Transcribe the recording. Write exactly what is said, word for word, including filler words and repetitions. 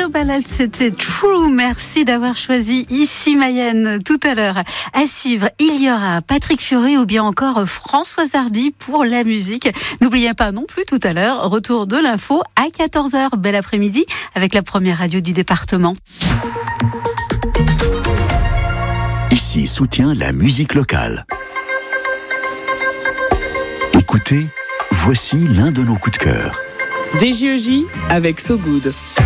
Dernière balade, c'était True. Merci d'avoir choisi ici Mayenne tout à l'heure. À suivre, il y aura Patrick Fiori ou bien encore Françoise Hardy pour la musique. N'oubliez pas non plus tout à l'heure, retour de l'info à quatorze heures. Bel après-midi avec la première radio du département. Ici soutient la musique locale. Écoutez, voici l'un de nos coups de cœur. D J E J avec So Good.